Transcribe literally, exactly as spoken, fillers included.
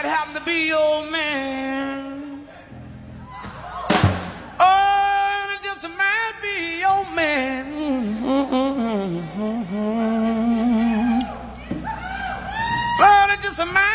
might happen to be your man. Oh, it just might be your man. Mm-hmm. Lord, it just might